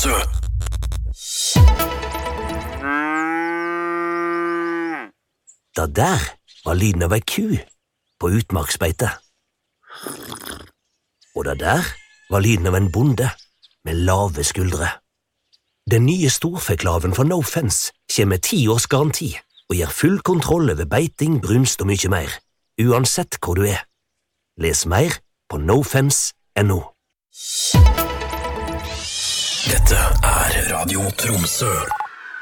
Tromsø. Det der var lyden av ei ku på utmarksbeite. Og det der var lyden av en bonde med lave skuldre. Den nye storfeklaven fra No Fence kommer med 10 års garanti og gir full kontroll over beiting, brunst og mye mer, uansett hvor du er. Les mer på nofence.no. Dette er Radio Tromsø.